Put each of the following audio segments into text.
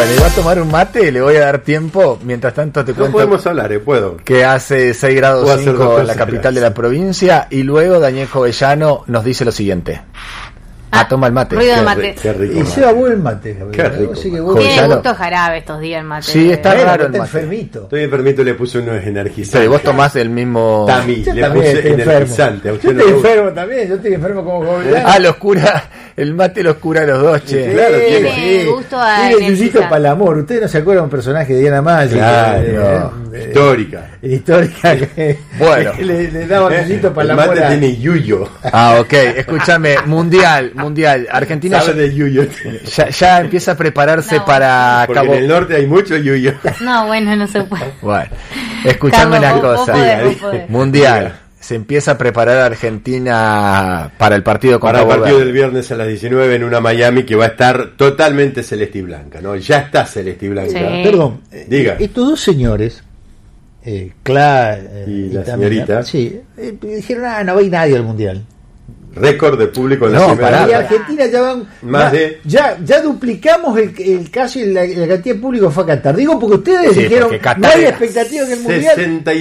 Bueno, ¿y va a tomar un mate? Le voy a dar tiempo. Mientras tanto te cuento. No podemos hablar, puedo. Que hace 6 grados 5 en la capital de la provincia. Y luego Daniel Jovellano nos dice lo siguiente. Toma el mate. Ruido de mate. Qué rico. Y se va buen mate. Qué rico. Tiene gusto jarabe estos días el mate. Sí, está raro el mate. Enfermito. Estoy enfermito, le puse unos energizantes. Sí, vos tomás el mismo. Tami, le puse energizante. Yo estoy enfermo también, yo estoy enfermo como joven. Los cura, el mate los cura los dos, che. Claro, tiene gusto a Tiene Yuyito para el amor. Ustedes no se acuerdan de un personaje de Diana Maggi. Claro, histórica. Histórica que bueno. le daba Yuyito para el El amor. mate tiene yuyo. Ok, escúchame, mundial. Argentina de yuyo. ya empieza a prepararse para Porque Cabo. en el norte hay mucho yuyo. No, bueno, no se puede. Bueno, escuchame una cosa. Podés. Mundial. Se empieza a preparar Argentina para el partido con Para el Cabo partido Verde. del viernes a las 19 en una Miami que va a estar totalmente celeste y blanca, ¿no? Ya está celeste y blanca. Sí. Perdón, Diga. estos dos señores, Cla Y la Tamina, señorita. sí, dijeron, no va a ir nadie al mundial. Récord de público en la No, primera pará. Y ronda. Argentina ya van Más de- ya duplicamos el casi la cantidad de público fue a Qatar. Digo porque ustedes Sí, dijeron porque Qatar no hay era expectativa en el mundial.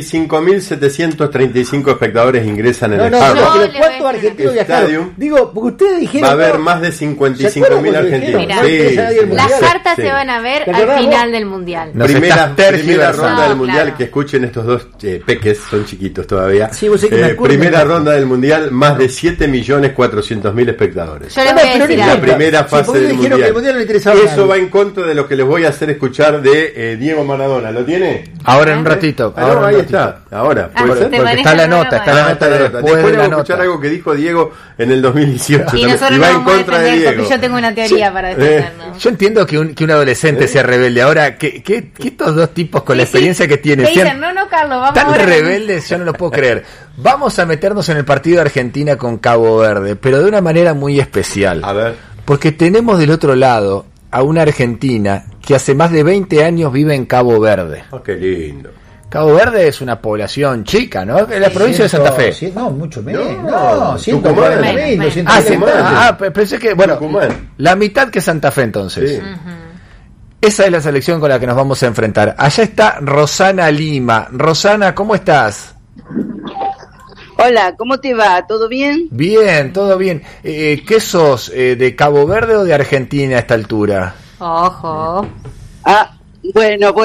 65.735 espectadores ingresan en No, el no, Hard Rock. pero le ¿cuántos voy a argentinos decir. viajaron? Estadio. Digo, porque ustedes dijeron Va a haber no, más de ¿se acuerdan 55.000 cuando argentinos. Mirá, dijeron, Sí. nadie al Las mundial? cartas Sí. se van a ver ¿Te al acordás final vos? del mundial. Nos Primera estás tergiversando. ronda del No, mundial, claro. que escuchen estos dos peques, son chiquitos todavía. Sí, vos sé que me acuerdo primera de- ronda del mundial, más de 7.400.000 espectadores. Yo les No, voy a pero decir no La algo. importa. primera Sí, fase porque del dijeron mundial. que el mundial no le interesaba a Eso nadie. va en contra de lo que les voy a hacer escuchar de Diego Maradona. ¿Lo tiene? Ahora en un ratito. Ah, no, ahí está. Ahora. Ah, ¿Puede ser? te Porque maneja está la el nota, programa. está la nota de Después después de le la voy a escuchar nota. algo que dijo Diego en el 2018. Y también. nosotros Y no va en vamos a contra de defender Diego. porque yo tengo una teoría para defendernos. Yo entiendo que un adolescente sea rebelde. Ahora, que estos dos tipos con la Sí, sí. experiencia que tienen Te dicen, sean no, Carlos, vamos tan ahora. rebeldes, yo no lo puedo creer. Vamos a meternos en el partido de Argentina con Cabo Verde, pero de una manera muy especial. A ver. Porque tenemos del otro lado a una Argentina que hace más de 20 años vive en Cabo Verde. Oh, qué lindo. Cabo Verde es una población chica, ¿no? En la provincia de Santa Fe. No, mucho menos. No, No, 140.000, Tucumán. 200.000. Pensé que, bueno, Tucumán. la mitad que Santa Fe entonces. Sí. Esa es la selección con la que nos vamos a enfrentar. Allá está Rosana Lima. Rosana, ¿cómo estás? Hola, ¿cómo te va? ¿Todo bien? Bien, todo bien. ¿Qué sos? ¿De Cabo Verde o de Argentina a esta altura? Ojo. Ah, bueno,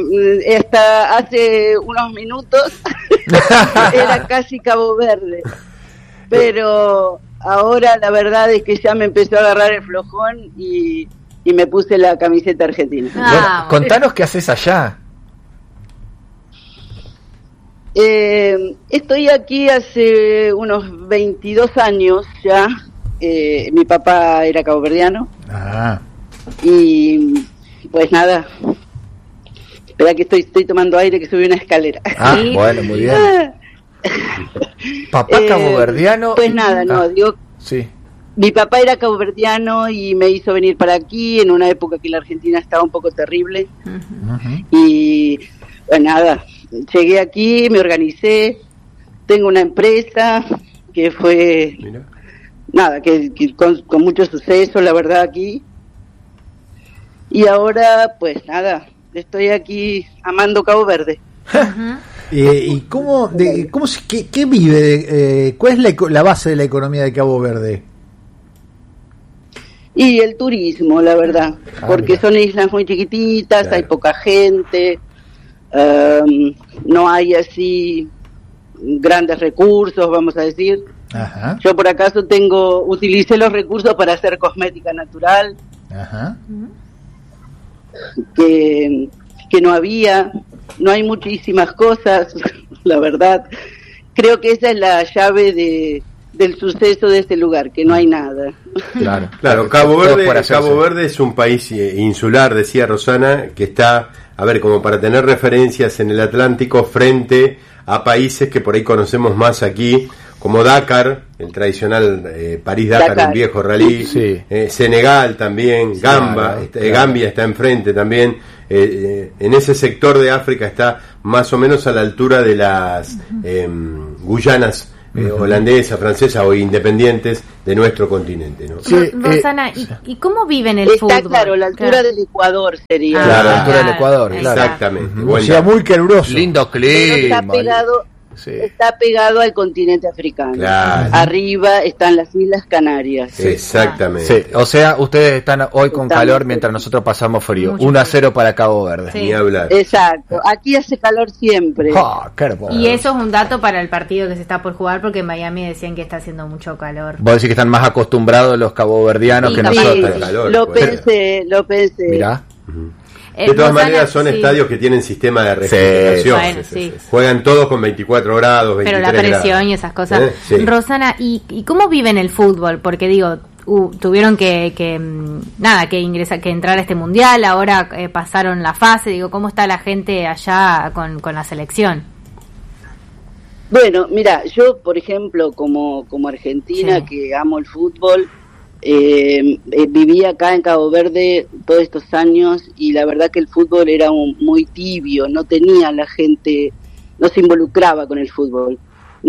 hace unos minutos era casi Cabo Verde, pero ahora la verdad es que ya me empezó a agarrar el flojón y me puse la camiseta argentina. Ah, Bueno, contanos qué haces allá. Estoy aquí hace unos 22 años ya. Mi papá era caboverdiano y pues nada. Espera que estoy tomando aire, que subí una escalera. Sí. Bueno, muy bien. Papá caboverdiano. Pues nada, digo, Sí. mi papá era caboverdiano y me hizo venir para aquí en una época que la Argentina estaba un poco terrible. Y pues nada, llegué aquí, me organicé, tengo una empresa que fue, Mira. nada, que con mucho suceso, la verdad, aquí. Y ahora, pues nada, estoy aquí amando Cabo Verde. ¿Y qué vive? ¿Cuál es la base de la economía de Cabo Verde? Y el turismo, la verdad, porque mira. son islas muy chiquititas, Claro. hay poca gente, no hay así grandes recursos, vamos a decir. Ajá, Yo por acaso utilicé los recursos para hacer cosmética natural, ajá. que no hay muchísimas cosas, la verdad. Creo que esa es la llave del suceso de este lugar, que no hay nada. Claro, Cabo Verde es un país insular, decía Rosana, que está, a ver, como para tener referencias en el Atlántico frente a países que por ahí conocemos más aquí, como Dakar, el tradicional París-Dakar, el viejo rally, Sí. Senegal también, Gambia está enfrente también, en ese sector de África está más o menos a la altura de las Guyanas holandesa, francesa o independientes de nuestro continente, ¿no? Sí, Rosana, ¿y cómo viven el fútbol? Está claro, la altura del Ecuador sería. Claro, la altura del Ecuador, claro. Exactamente. O sea, muy caluroso. Lindo clima. Está pegado al continente africano. Claro. Arriba están las Islas Canarias. Sí. Exactamente. Sí, o sea, ustedes están hoy con calor mientras nosotros pasamos frío. 1-0 para Cabo Verde. Sí. Ni hablar. Exacto. Aquí hace calor siempre. Y eso es un dato para el partido que se está por jugar, porque en Miami decían que está haciendo mucho calor. Vos decís que están más acostumbrados los caboverdianos que nosotros. Calor, lo pensé. Mirá. De todas maneras son estadios que tienen sistema de refrigeración. Juegan todos con 24 grados, 23 grados. Pero la presión grados. Y esas cosas. Rosana, ¿y cómo viven el fútbol? Porque digo, tuvieron que ingresar, que entrar a este mundial, ahora pasaron la fase, digo, ¿cómo está la gente allá con la selección? Bueno, mira, yo por ejemplo como argentina que amo el fútbol, viví acá en Cabo Verde todos estos años y la verdad que el fútbol era muy tibio, no tenía la gente, no se involucraba con el fútbol,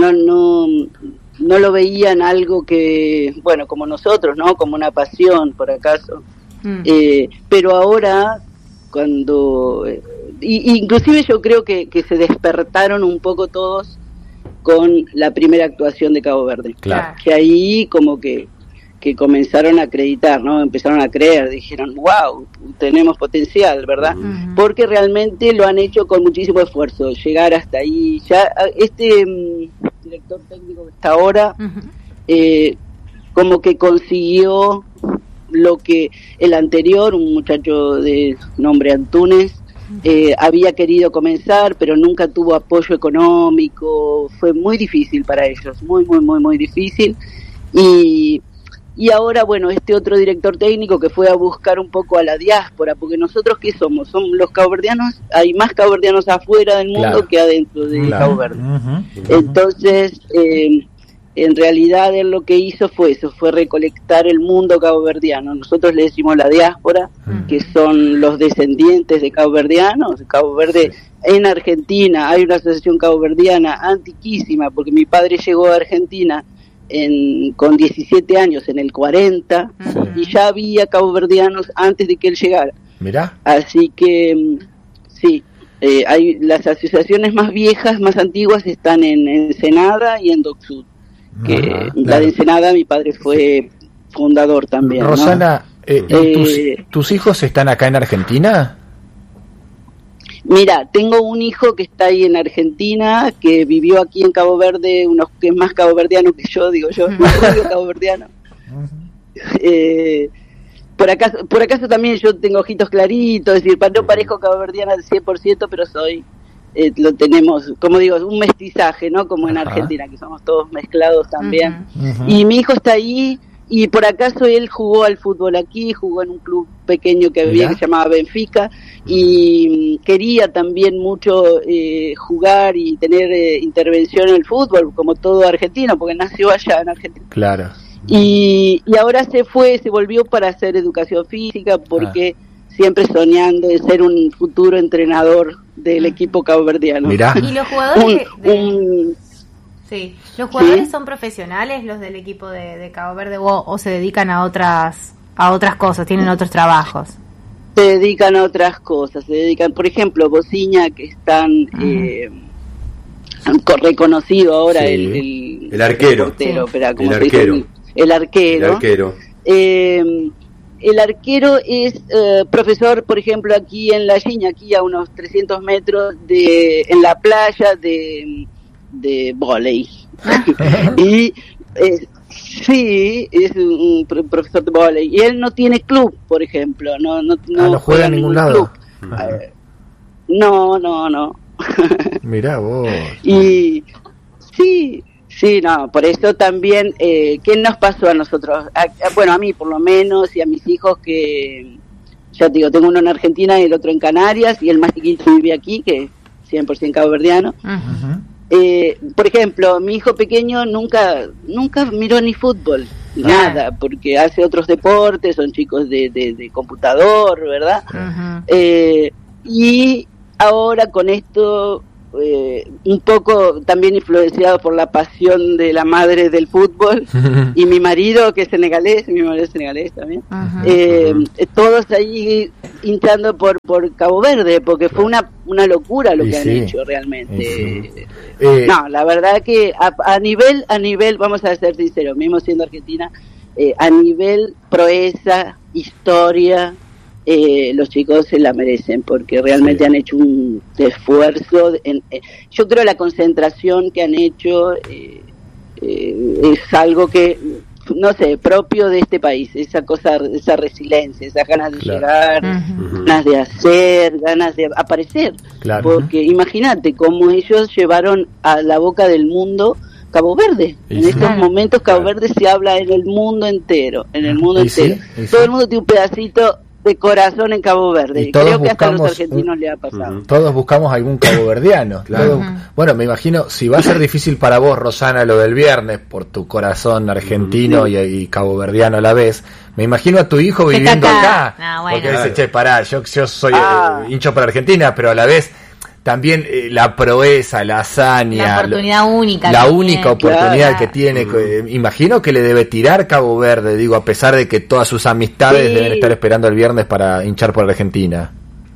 no lo veían algo que, bueno, como nosotros, ¿no? Como una pasión, por acaso. Pero ahora, cuando inclusive yo creo que se despertaron un poco todos con la primera actuación de Cabo Verde, que ahí como que comenzaron a acreditar, ¿no? Empezaron a creer, dijeron, wow, tenemos potencial, ¿verdad? Porque realmente lo han hecho con muchísimo esfuerzo, llegar hasta ahí. Ya este director técnico que está ahora, como que consiguió lo que el anterior, un muchacho de nombre Antunes, había querido comenzar, pero nunca tuvo apoyo económico, fue muy difícil para ellos, muy difícil. Y ahora, bueno, este otro director técnico que fue a buscar un poco a la diáspora, porque nosotros, ¿qué somos? Somos los caboverdianos, hay más caboverdianos afuera del mundo que adentro de Cabo Verde. Entonces, en realidad él lo que hizo fue eso, fue recolectar el mundo caboverdiano. Nosotros le decimos la diáspora, que son los descendientes de caboverdianos. Cabo Verde, en Argentina hay una asociación caboverdiana antiquísima, porque mi padre llegó a Argentina con 17 años, en el 40, y ya había caboverdianos antes de que él llegara. Mirá. Así que, hay las asociaciones más viejas, más antiguas, están en Ensenada y en Dock Sud. La de Ensenada, mi padre fue fundador también. Rosana, ¿no? ¿tus hijos están acá en Argentina? Mira, tengo un hijo que está ahí en Argentina, que vivió aquí en Cabo Verde, que es más caboverdiano que yo, digo yo, más caboverdiano. Por acaso también yo tengo ojitos claritos, es decir, no parezco caboverdiana al 100%, pero lo tenemos, como digo, un mestizaje, ¿no? Como en Argentina, que somos todos mezclados también. Y mi hijo está ahí, y por acaso él jugó al fútbol aquí, jugó en un club pequeño que había que se llamaba Benfica, y quería también mucho jugar y tener intervención en el fútbol, como todo argentino, porque nació allá en Argentina. Claro. Y ahora se volvió para hacer educación física, porque siempre soñando de ser un futuro entrenador del equipo caboverdiano. Mirá. Y los jugadores los jugadores son profesionales, los del equipo de Cabo Verde, o se dedican a otras cosas, tienen otros trabajos. Se dedican a otras cosas, por ejemplo, Bociña, que están reconocido ahora el arquero. Portero, El arquero. El arquero es profesor, por ejemplo, aquí en La Giña, aquí a unos 300 metros en la playa de vóley. Y es un profesor de vóley. Y él no tiene club, por ejemplo. No juega en ningún lado. No. Mirá vos. Y sí, no, por eso también, ¿qué nos pasó a nosotros? Bueno, a mí por lo menos, y a mis hijos, que ya te digo, tengo uno en Argentina y el otro en Canarias, y el más chiquito vive aquí, que es 100% caboverdiano. Por ejemplo, mi hijo pequeño nunca miró ni fútbol, nada, porque hace otros deportes, son chicos de computador, ¿verdad? Y ahora con esto un poco también influenciado por la pasión de la madre del fútbol y mi marido que es senegalés, también, todos ahí hinchando por Cabo Verde, porque fue una locura lo que han hecho realmente. No, la verdad que a nivel, vamos a ser sinceros, mismo siendo Argentina, a nivel proeza, historia, los chicos se la merecen porque realmente han hecho un esfuerzo. Yo creo la concentración que han hecho es algo que, no sé, propio de este país, esa resiliencia, esas ganas de llegar, ganas de hacer, ganas de aparecer. Porque imagínate cómo ellos llevaron a la boca del mundo Cabo Verde. En estos momentos Cabo Verde se habla en el mundo entero, todo el mundo tiene un pedacito de corazón en Cabo Verde. Creo que hasta a los argentinos le ha pasado. Todos buscamos algún caboverdiano. Bueno, me imagino, si va a ser difícil para vos, Rosana, lo del viernes, por tu corazón argentino y caboverdiano a la vez, me imagino a tu hijo viviendo acá. Porque dice, che, pará, yo soy hincho para Argentina, pero a la vez también la proeza, la hazaña, la oportunidad única, la única oportunidad que tiene. Imagino que le debe tirar Cabo Verde, digo, a pesar de que todas sus amistades deben estar esperando el viernes para hinchar por Argentina.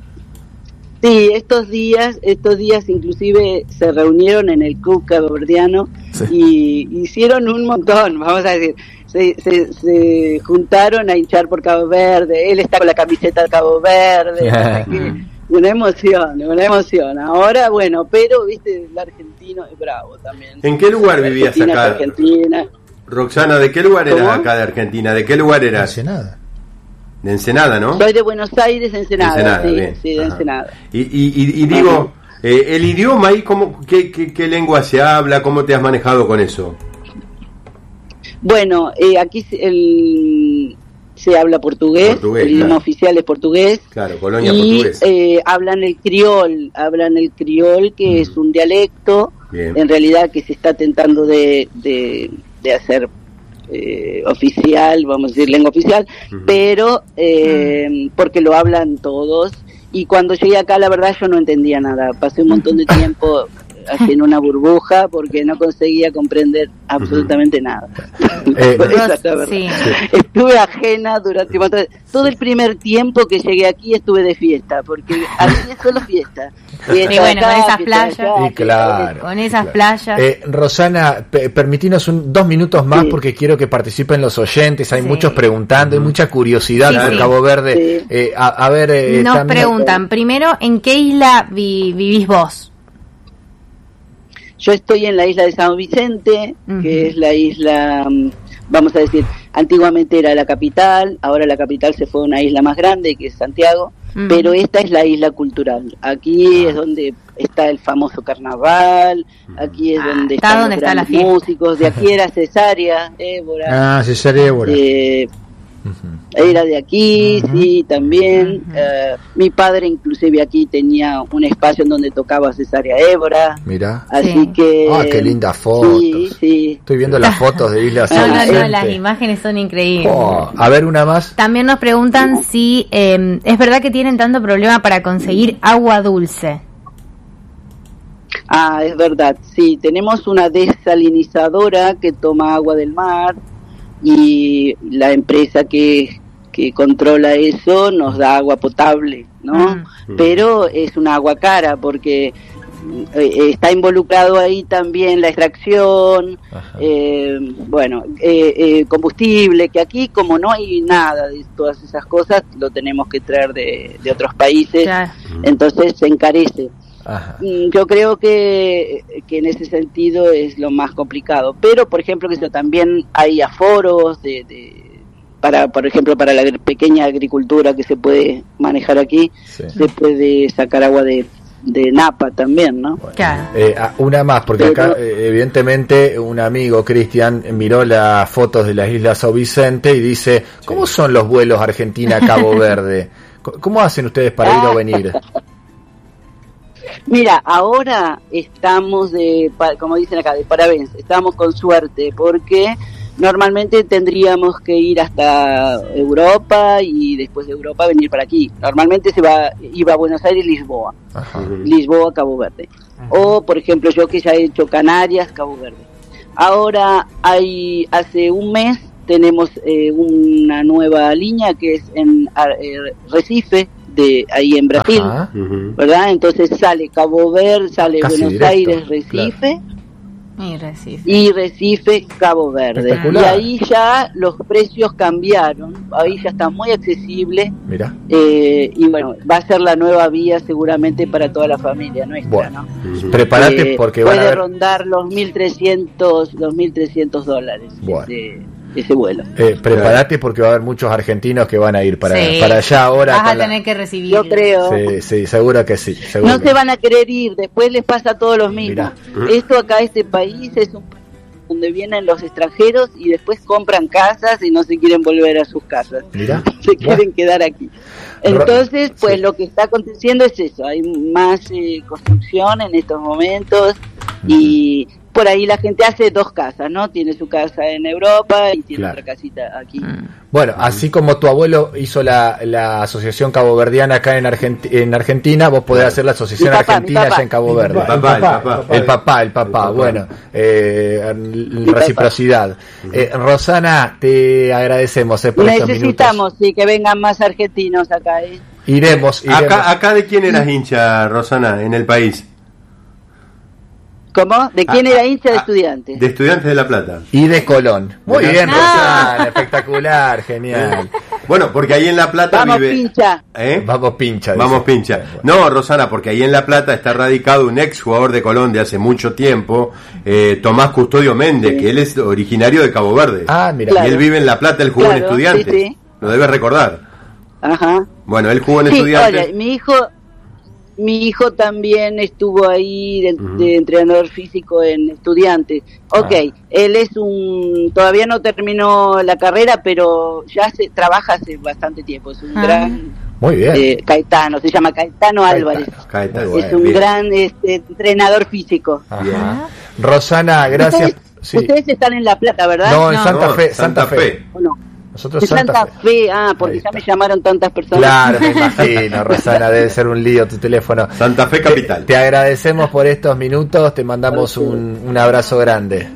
Sí, estos días inclusive se reunieron en el club caboverdiano y hicieron un montón, vamos a decir, se juntaron a hinchar por Cabo Verde. Él está con la camiseta de Cabo Verde. Una emoción. Ahora, bueno, pero, viste, el argentino es bravo también. ¿En qué lugar vivías acá? Argentina. Roxana, ¿de qué lugar eras acá de Argentina? ¿De qué lugar eras? De Ensenada, ¿no? Soy de Buenos Aires, Ensenada, sí, de Ensenada. Y digo, el idioma ahí, ¿qué lengua se habla? ¿Cómo te has manejado con eso? Bueno, aquí se habla portugués, el idioma oficial es portugués. Claro, colonia portugués. Hablan el criol, que es un dialecto, en realidad que se está tentando de hacer oficial, vamos a decir lengua oficial, pero porque lo hablan todos. Y cuando llegué acá, la verdad, yo no entendía nada. Pasé un montón de tiempo en una burbuja porque no conseguía comprender absolutamente nada. Estuve ajena durante todo el primer tiempo que llegué aquí, estuve de fiesta, porque aquí es solo fiesta. Y bueno, con esas playas. Con esas playas. Rosana, permitinos 2 minutos más porque quiero que participen los oyentes. Hay muchos preguntando, hay mucha curiosidad por Cabo Verde. A ver, nos preguntan, primero, ¿en qué isla vivís vos? Yo estoy en la isla de San Vicente, que es la isla, vamos a decir, antiguamente era la capital, ahora la capital se fue a una isla más grande, que es Santiago, pero esta es la isla cultural. Aquí es donde está el famoso carnaval, aquí es donde están los grandes músicos, de aquí era Cesárea Évora. Cesárea Évora. Era de aquí, sí, también. Mi padre inclusive aquí tenía un espacio en donde tocaba Cesárea Évora. Mira. Así que... qué lindas fotos. Sí. Estoy viendo las fotos de Isla San Vicente. No, las imágenes son increíbles. A ver, una más. También nos preguntan si es verdad que tienen tanto problema para conseguir agua dulce. Es verdad, sí. Tenemos una desalinizadora que toma agua del mar y la empresa que controla eso nos da agua potable, ¿no? Pero es una agua cara porque está involucrado ahí también la extracción, combustible, que aquí como no hay nada de todas esas cosas, lo tenemos que traer de otros países, entonces se encarece. Yo creo que en ese sentido es lo más complicado, pero por ejemplo que también hay aforos por ejemplo para la pequeña agricultura que se puede manejar aquí, se puede sacar agua de Napa también, ¿no? Claro. Una más, porque acá evidentemente un amigo, Cristian, miró las fotos de las Islas San Vicente y dice, ¿cómo son los vuelos Argentina-Cabo Verde? ¿Cómo hacen ustedes para ir o venir? Mira, ahora estamos como dicen acá, de parabéns, estamos con suerte porque normalmente tendríamos que ir hasta Europa y después de Europa venir para aquí. Normalmente iba a Buenos Aires, Lisboa. Ajá. Lisboa, Cabo Verde. Ajá. O, por ejemplo, yo que ya he hecho Canarias, Cabo Verde. Ahora hace un mes tenemos una nueva línea que es en Recife, ahí en Brasil, ¿verdad? Entonces sale Cabo Verde, sale casi Buenos directo, Aires, Recife, claro. y Recife, Cabo Verde. Y ahí ya los precios cambiaron, ahí ya está muy accesible. Mira. Y bueno, va a ser la nueva vía seguramente para toda la familia nuestra, bueno, ¿no? Prepárate porque puede rondar los $1.300. Bueno. Ese vuelo. Prepárate porque va a haber muchos argentinos que van a ir para allá ahora. Vas a tener que recibir. Yo creo. Sí, seguro que sí. No se van a querer ir, después les pasa a todos los mismos. Esto acá, este país es un país donde vienen los extranjeros y después compran casas y no se quieren volver a sus casas. Se quieren quedar aquí. Entonces, pues lo que está aconteciendo es eso. Hay más construcción en estos momentos y por ahí la gente hace dos casas, ¿no? Tiene su casa en Europa y tiene otra casita aquí. Bueno, así como tu abuelo hizo la asociación caboverdiana acá en Argentina, vos podés hacer la asociación argentina allá en Cabo Verde. El papá. Bueno, reciprocidad. Rosana, te agradecemos por estos minutos. Necesitamos, sí, que vengan más argentinos acá. Iremos. Acá ¿de quién eras hincha, Rosana, en el país? ¿Cómo? ¿De quién era hincha? De Estudiantes. De Estudiantes de La Plata. Y de Colón. Muy bien, Rosana, espectacular, genial. Bueno, porque ahí en La Plata Vamos pincha. Vamos pincha. Vamos pincha. No, Rosana, porque ahí en La Plata está radicado un ex jugador de Colón de hace mucho tiempo, Tomás Custodio Méndez, que él es originario de Cabo Verde. Mira. Claro. Y él vive en La Plata, él jugó en Estudiantes. Sí. Lo debes recordar. Ajá. Bueno, él jugó en Estudiantes. Oye, mi hijo también estuvo ahí de entrenador físico en Estudiantes. Él es todavía no terminó la carrera, pero ya trabaja hace bastante tiempo. Es un gran... Muy bien. Caetano, se llama Caetano Álvarez. Es un gran entrenador físico. Ajá. Rosana, gracias. Ustedes están en La Plata, ¿verdad? No, en Santa Fe. ¿O no? Nosotros Santa Fe, porque ya me llamaron tantas personas. Claro, me imagino, Rosana, debe ser un lío tu teléfono. Santa Fe capital. Te agradecemos por estos minutos, te mandamos un abrazo grande.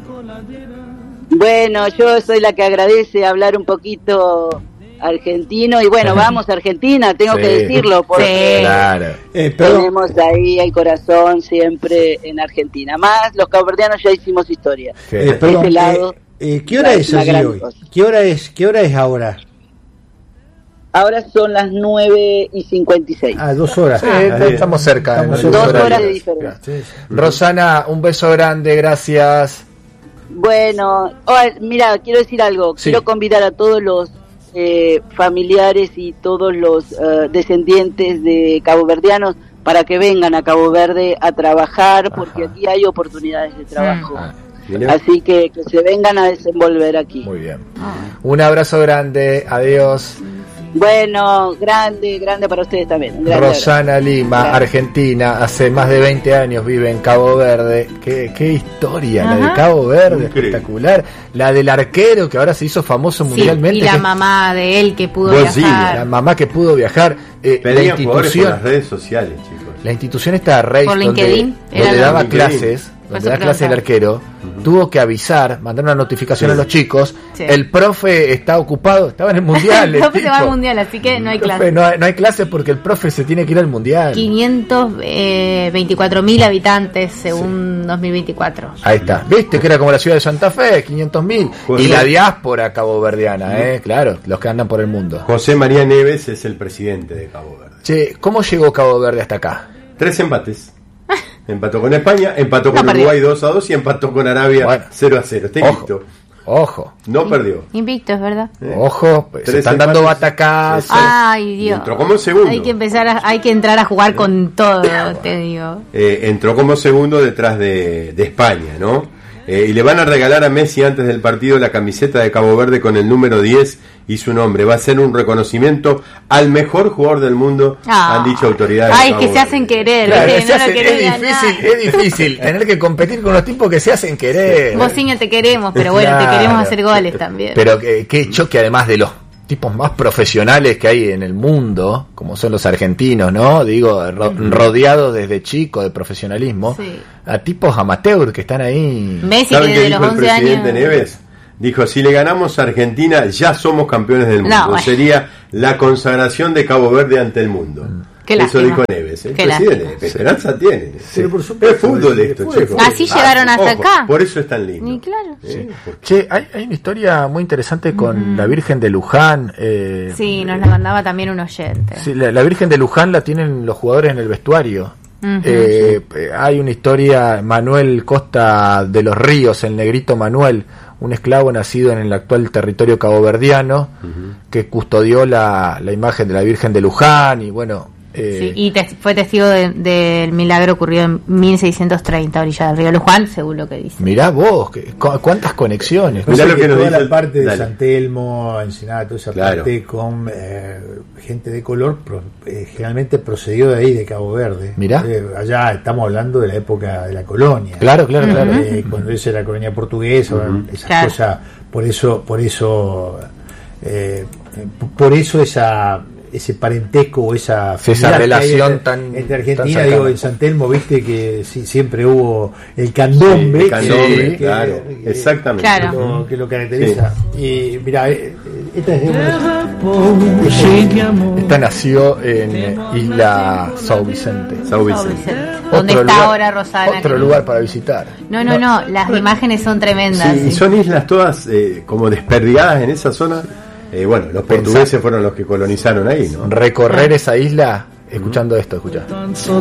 Bueno, yo soy la que agradece hablar un poquito argentino y bueno, vamos a Argentina, tengo que decirlo porque tenemos ahí el corazón siempre en Argentina. Más los caboverdianos ya hicimos historia. De ese lado. ¿Qué hora es allí hoy? ¿Qué hora es ahora? Ahora son las 9:56. 2 horas. Estamos cerca. 2 horas de diferencia. Rosana, un beso grande, gracias. Bueno, mira, quiero decir algo. Quiero convidar a todos los familiares y todos los descendientes de caboverdianos para que vengan a Cabo Verde a trabajar, porque aquí hay oportunidades de trabajo. Así que se vengan a desenvolver aquí. Muy bien. Un abrazo grande, adiós. Bueno, grande para ustedes también. Rosana abrazo. Lima, Argentina, hace más de 20 años vive en Cabo Verde. Qué historia, la de Cabo Verde, espectacular. La del arquero que ahora se hizo famoso mundialmente. Y la mamá de él que pudo viajar. La mamá que pudo viajar. La institución, por las redes sociales, chicos. La institución esta Reis, donde daba clases. Donde da clase el arquero, tuvo que avisar, mandar una notificación a los chicos. El profe está ocupado, estaba en el mundial. El profe se va al mundial, así que no hay clase. No hay clase porque el profe se tiene que ir al mundial. 524.000 habitantes según 2024. Ahí está, viste que era como la ciudad de Santa Fe, 500.000. Y la diáspora caboverdiana, claro, los que andan por el mundo. José María Neves es el presidente de Cabo Verde. Che, ¿cómo llegó Cabo Verde hasta acá? 3 empates. Empató con España, empató con Uruguay 2-2 y empató con Arabia 0-0. Está invicto. Ojo. No perdió. Invicto, es verdad. Ojo, se están dando batacazos. Ay, Dios. Entró como segundo. Hay que entrar a jugar con todo, te digo. Entró como segundo detrás de España, ¿no? Y le van a regalar a Messi antes del partido la camiseta de Cabo Verde con el número 10 y su nombre. Va a ser un reconocimiento al mejor jugador del mundo, han dicho autoridades. Ay, que se hacen querer. Claro, es difícil tener que competir con los tipos que se hacen querer. Vos, te queremos, pero bueno, te queremos hacer goles también. Pero qué choque, además de los tipos más profesionales que hay en el mundo, como son los argentinos, ¿no? Digo, rodeados desde chico de profesionalismo, a tipos amateur que están ahí. Messi, ¿Saben que qué dijo el presidente Neves? Dijo, si le ganamos a Argentina, ya somos campeones del mundo. No, sería la consagración de Cabo Verde ante el mundo. Eso dijo Neves, el presidente. Esperanza tiene. Pero por supuesto, es fútbol esto, chicos. Así llegaron hasta acá. Por eso es tan lindo. Y claro. Che, hay una historia muy interesante con la Virgen de Luján. Sí, nos la mandaba también un oyente. Sí, la Virgen de Luján la tienen los jugadores en el vestuario. Hay una historia, Manuel Costa de los Ríos, el negrito Manuel, un esclavo nacido en el actual territorio caboverdiano, que custodió la imagen de la Virgen de Luján y bueno... y fue testigo del milagro ocurrido en 1630 a orilla del río Luján, según lo que dice. Mirá vos, cuántas conexiones. Mirá lo que nos dice la parte de San Telmo, Ensenada, toda esa parte con gente de color, generalmente procedió de ahí, de Cabo Verde. Mirá. Allá estamos hablando de la época de la colonia. Claro. Cuando esa era la colonia portuguesa, esas cosas, por eso ese parentesco o esa relación tan entre Argentina, digo, en San Telmo, viste que siempre hubo el candombe, claro, exactamente, que lo caracteriza. Y mira, esta nació en Isla São Vicente. ¿Dónde está ahora Rosana? Otro lugar para visitar. No, las imágenes son tremendas. Sí, son islas todas como desperdigadas en esa zona. Bueno, los portugueses fueron los que colonizaron ahí, ¿no? Recorrer esa isla escuchando esto, escuchá.